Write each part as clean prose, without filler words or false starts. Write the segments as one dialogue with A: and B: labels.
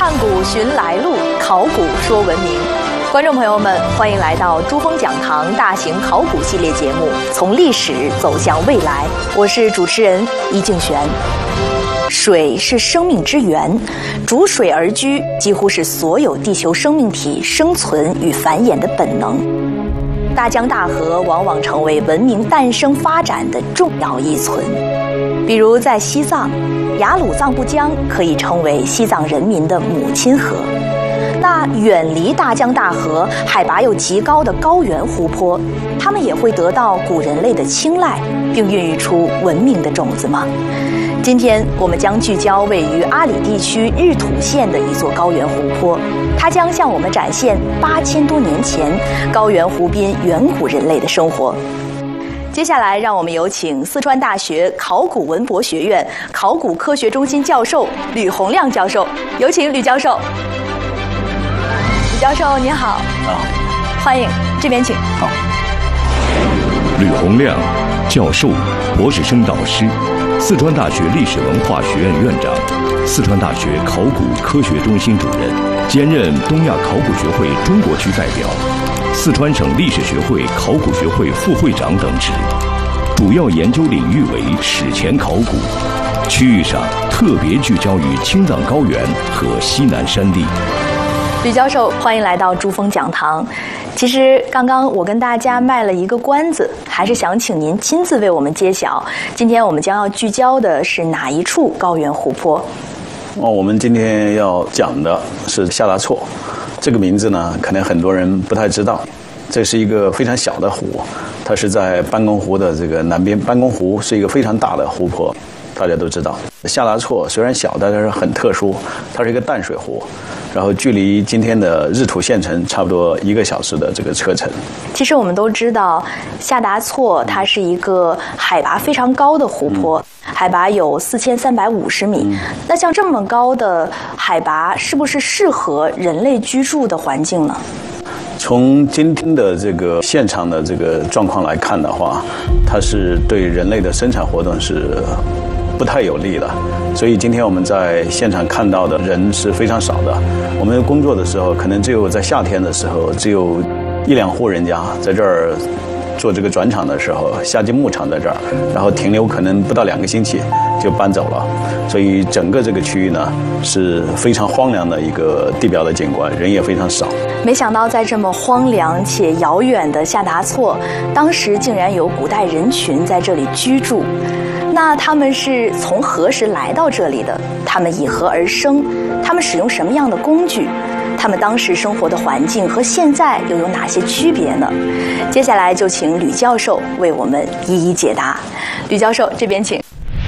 A: 探古寻来路，考古说文明。观众朋友们，欢迎来到珠峰讲堂大型考古系列节目《从历史走向未来》，我是主持人伊静璇。水是生命之源，逐水而居几乎是所有地球生命体生存与繁衍的本能。大江大河往往成为文明诞生发展的重要依存。比如在西藏，雅鲁藏布江可以称为西藏人民的母亲河。那远离大江大河、海拔又极高的高原湖泊，它们也会得到古人类的青睐，并孕育出文明的种子吗？今天我们将聚焦位于阿里地区日土县的一座高原湖泊，它将向我们展现8000多年前高原湖滨远古人类的生活。接下来，让我们有请四川大学考古文博学院考古科学中心教授吕洪亮教授，有请吕教授。吕教授您好。
B: 好，
A: 欢迎，这边请。
B: 好。吕洪亮教授，博士生导师，四川大学历史文化学院院长，四川大学考古科学中心主任，兼任东亚考古学会中国区代表，四川省历史学会考古学会副会长等职，主要研究领域为史前考古，区域上特别聚焦于青藏高原和西南山地。
A: 吕教授，欢迎来到珠峰讲堂。其实刚刚我跟大家卖了一个关子，还是想请您亲自为我们揭晓，今天我们将要聚焦的是哪一处高原湖泊？
C: 我们今天要讲的是夏达措。这个名字呢，可能很多人不太知道。这是一个非常小的湖，它是在班公湖的这个南边。班公湖是一个非常大的湖泊，大家都知道。夏达措虽然小，但是很特殊，它是一个淡水湖，然后距离今天的日土县城差不多1个小时的这个车程。
A: 其实我们都知道，夏达措它是一个海拔非常高的湖泊，海拔有4350米。那像这么高的海拔，是不是适合人类居住的环境呢？
C: 从今天的这个现场的这个状况来看的话，它是对人类的生产活动是不太有利的，所以今天我们在现场看到的人是非常少的。我们工作的时候，可能只有在夏天的时候，只有1、2户人家在这儿做这个转场的时候，夏季牧场在这儿，然后停留可能不到2个星期就搬走了。所以整个这个区域呢是非常荒凉的一个地表的景观，人也非常少。
A: 没想到在这么荒凉且遥远的夏达措，当时竟然有古代人群在这里居住。那他们是从何时来到这里的？他们以何而生？他们使用什么样的工具？他们当时生活的环境和现在又有哪些区别呢？接下来就请吕教授为我们一一解答。吕教授，这边请。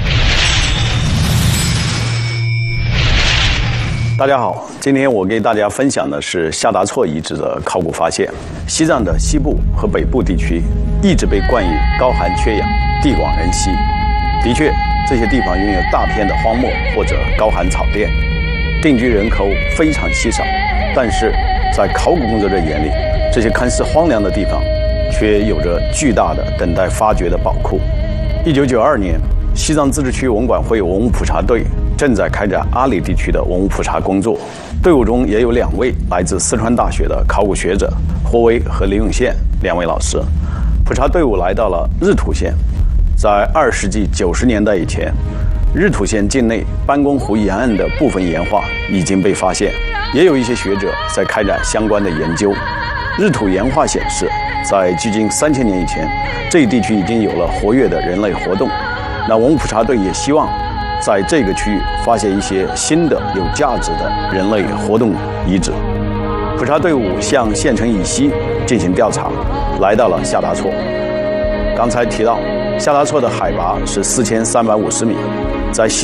C: 大家好，今天我给大家分享的是夏达措遗址的考古发现。西藏的西部和北部地区一直被冠以高寒缺氧、地广人稀。的确，这些地方拥有大片的荒漠或者高寒草甸，定居人口非常稀少。但是在考古工作者眼里，这些看似荒凉的地方，却有着巨大的等待发掘的宝库。1992年，西藏自治区文管会文物普查队正在开展阿里地区的文物普查工作，队伍中也有2位来自四川大学的考古学者霍威和李永宪2位老师。普查队伍来到了日土县。在20世纪90年代以前，日土县境内班公湖沿岸的部分岩画已经被发现，也有一些学者在开展相关的研究。日土岩画显示，在距今3000年以前，这一地区已经有了活跃的人类活动。那文物普查队也希望在这个区域发现一些新的有价值的人类活动遗址。普查队伍向县城以西进行调查，来到了夏达措。刚才提到，夏达措的海拔是4350米，在西